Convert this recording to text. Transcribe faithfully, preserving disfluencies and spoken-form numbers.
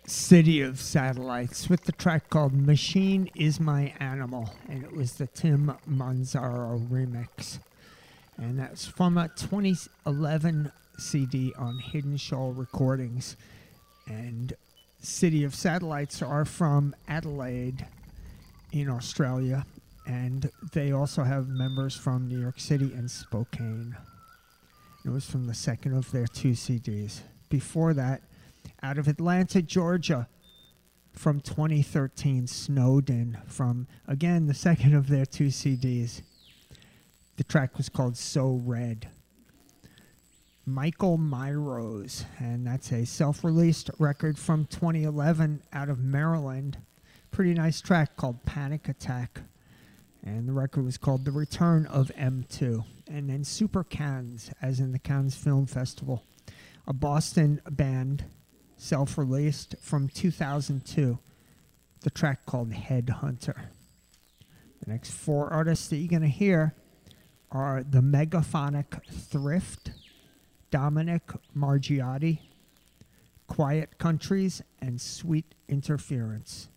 City of Satellites with the track called Machine Is My Animal, and it was the Tim Manzaro remix. And that's from a twenty eleven C D on Hidden Shoal Recordings. And City of Satellites are from Adelaide in Australia, and they also have members from New York City and Spokane. It was from the second of their two C Ds. Before that, out of Atlanta, Georgia, from twenty thirteen, Snowden, from, again, the second of their two C Ds. The track was called So Red. Michael Myrose, and that's a self-released record from twenty eleven out of Maryland. Pretty nice track called Panic Attack. And the record was called The Return of M two. And then Super Cannes, as in the Cannes Film Festival, a Boston band, self-released from two thousand two, the track called Headhunter. The next four artists that you're going to hear are the Megaphonic Thrift, Dominic Margiotti, Quiet Countries, and Sweet Interference.